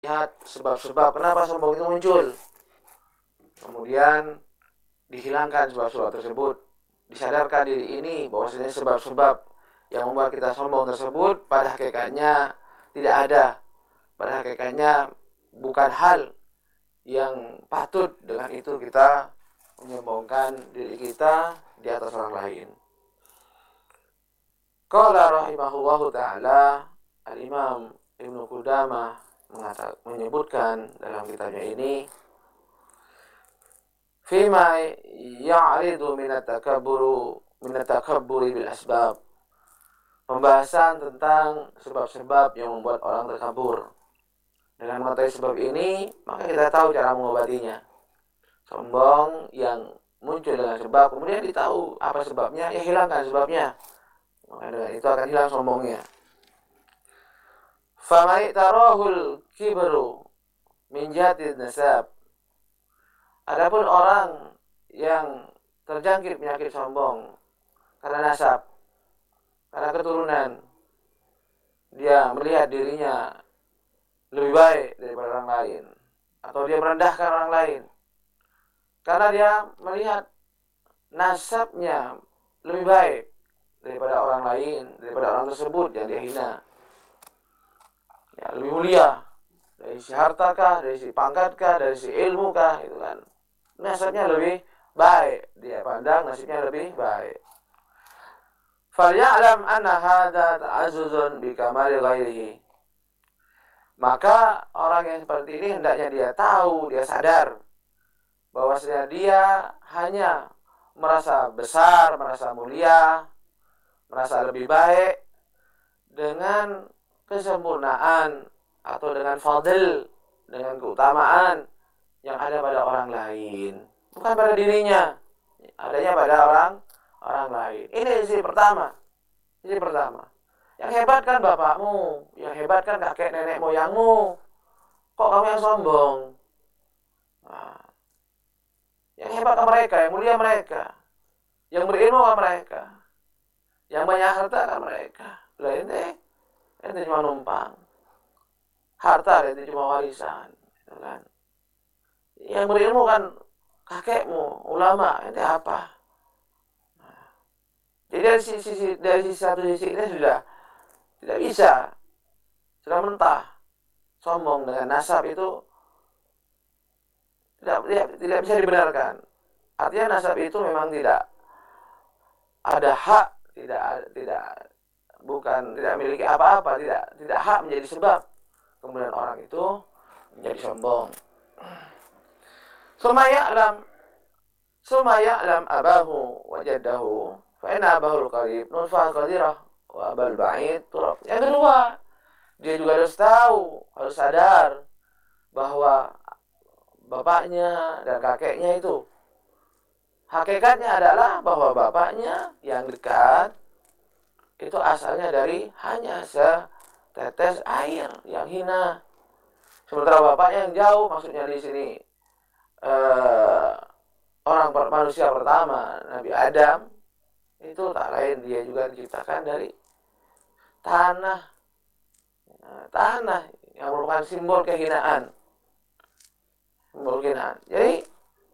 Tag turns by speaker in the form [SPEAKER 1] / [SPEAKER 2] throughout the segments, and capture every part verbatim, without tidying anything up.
[SPEAKER 1] lihat sebab-sebab kenapa sombong itu muncul. Kemudian dihilangkan sebab-sebab tersebut. Disadarkan diri ini bahwasanya sebab-sebab yang membuat kita sombong tersebut pada hakikatnya tidak ada. Pada hakikatnya bukan hal yang patut dengan itu kita menyombongkan diri kita di atas orang lain. Qala rahimahullahu ta'ala, Al-Imam Ibnu Qudamah menyebutkan dalam kitabnya ini, fima ya'ridu minat takabburu minat takabburi bil asbab, pembahasan tentang sebab-sebab yang membuat orang terkabur. Dengan mengetahui sebab ini, maka kita tahu cara mengobatinya. Sombong yang muncul dengan sebab, kemudian ditahu apa sebabnya, ya hilangkan sebabnya, maka dengan itu akan hilang sombongnya. Famai tarahul kibru min jatid nasab, adapun orang yang terjangkit penyakit sombong karena nasab, karena keturunan, dia melihat dirinya lebih baik daripada orang lain, atau dia merendahkan orang lain karena dia melihat nasabnya lebih baik daripada orang lain, daripada orang tersebut yang dia hina, ya, lebih mulia dari si harta kah, dari si pangkat kah, dari si ilmu kah, itu kan nasabnya lebih baik, dia pandang nasibnya lebih baik. Falyalam anna hadza ta'azzuzun bi kamali ghairihi, maka orang yang seperti ini hendaknya dia tahu, dia sadar bahwasanya dia hanya merasa besar, merasa mulia, merasa lebih baik dengan kesempurnaan atau dengan fadl, dengan keutamaan yang ada pada orang lain, bukan pada dirinya, adanya pada orang orang lain. Ini sisi pertama. Sisi pertama. Yang hebat kan bapakmu, yang hebat kan kakek nenek moyangmu. Kok kamu yang sombong? Nah, yang hebat kan mereka, yang mulia mereka, yang berilmu kan mereka, yang banyak harta kan mereka. Lah ini, ini cuma numpang. Harta itu cuma warisan, kan? Yang berilmu kan kakekmu, ulama, itu apa? Nah, jadi dari sisi dari sisi satu sisi ini sudah tidak bisa, sudah mentah sombong dengan nasab itu tidak, tidak, tidak bisa dibenarkan. Artinya nasab itu memang tidak ada hak, tidak tidak bukan tidak memiliki apa-apa, tidak tidak hak menjadi sebab kemudian orang itu menjadi sombong. Summa ya'lam summa ya'lam abahu wa jaddahu fa inna abahul qarib nulfa qadirah wa abal ba'id turab. Yang kedua, dia juga harus tahu, harus sadar bahwa bapaknya dan kakeknya itu hakikatnya adalah bahwa bapaknya yang dekat itu asalnya dari hanya setetes air yang hina. Sementara bapaknya yang jauh, maksudnya di sini eh, orang manusia pertama, Nabi Adam, itu tak lain dia juga diciptakan dari tanah. Nah, tanah yang merupakan simbol kehinaan. Simbol kehinaan. Jadi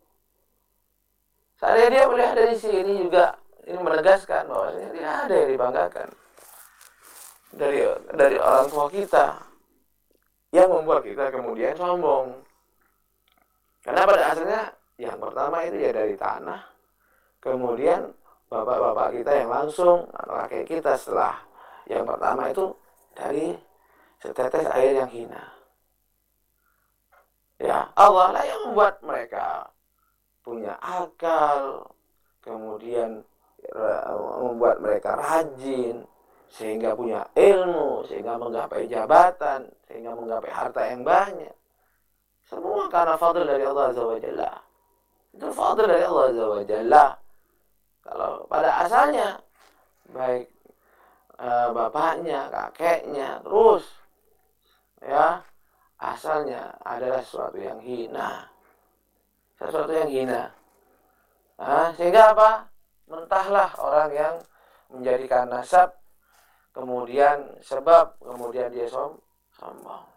[SPEAKER 1] saya dia melihat dari sini juga ini menegaskan bahwa ini tidak ada yang dibanggakan dari dari orang tua kita yang membuat kita kemudian sombong. Karena pada asalnya yang pertama itu ya dari tanah, kemudian bapak-bapak kita yang langsung atau kakek kita setelah yang pertama itu dari setetes air yang hina. Ya, Allah lah yang membuat mereka punya akal, kemudian membuat mereka rajin, sehingga punya ilmu, sehingga menggapai jabatan, sehingga menggapai harta yang banyak. Semua karena fadl dari Allah Azza wa Jalla. Itu fadl dari Allah Azza wa Jalla. Kalau pada asalnya baik e, bapaknya, kakeknya, terus ya asalnya adalah sesuatu yang hina, sesuatu yang hina. Nah, sehingga apa? Mentahlah orang yang menjadikan nasab kemudian sebab kemudian dia som sombong.